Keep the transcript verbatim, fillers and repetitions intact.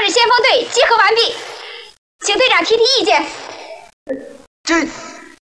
日先锋队集合完毕，请队长提提意见。 这。